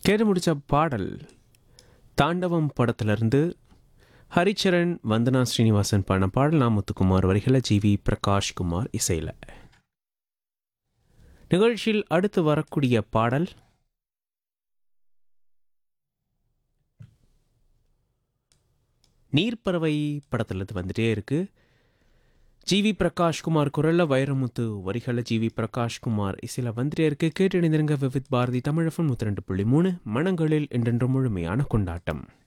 கேட்டு முடிச்ச பாடல் தாண்டவம் படத்திலிருந்து ஹரிச்சரன் வந்தனா ஸ்ரீனிவாசன் பாடின பாடல் நாமுத்துக்குமார் வரிகளை ஜிவி பிரகாஷ்குமார் இசையில். நிகழ்ச்சியில் அடுத்து வரக்கூடிய பாடல் நீர்ப்பறவை படத்திலிருந்து வந்துட்டே இருக்கு. ஜிவி பிரகாஷ்குமார் குரல்ல, வைரமுத்து வரிகளை ஜிவி பிரகாஷ்குமார் இசையில் வந்துட்டே இருக்கு. கேட்டு இணைந்திருங்க விவித் பாரதி தமிழ் FM 102.3 மனங்களில் என்றென்றும் முழுமையான கொண்டாட்டம்.